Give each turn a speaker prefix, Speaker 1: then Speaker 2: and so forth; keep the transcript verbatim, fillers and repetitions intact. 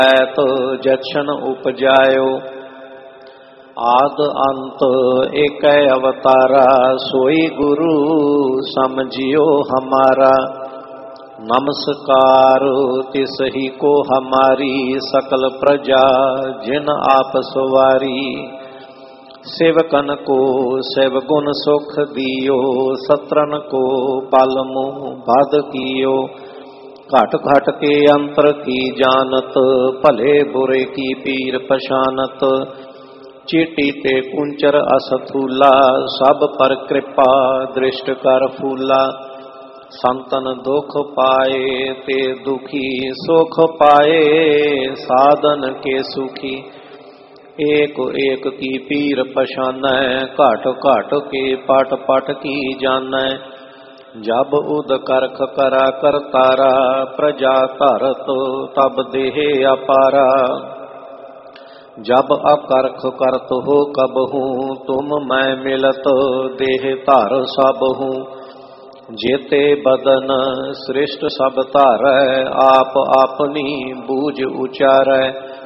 Speaker 1: तो जक्षण उपजायो। आद अंत एक अवतारा, सोई गुरु समझियो हमारा। नमस्कार तिसही को हमारी, सकल प्रजा जिन आप सवारी। सेवकन को सेव गुण सुख दियो, सत्रन को पालमु बाध कियो। घट घट के अंतर की जानत, भले बुरे की पीर पशानत। चीटी ते कुंचर असथूला, सब पर कृपा दृष्ट कर फूला। संतन दुख पाए ते दुखी, सुख पाए साधन के सुखी। एक एक की पीर पशानै, घट घट के पट पट की जानै। जब उद करख करा करतारा, प्रजा धरत तब देह अपारा। जब अकरख करत हो कबहू, तुम मैं मिलत देह धर सबहू। जेते बदन सृष्ट सब धारै, आप अपनी बूझ उचारै।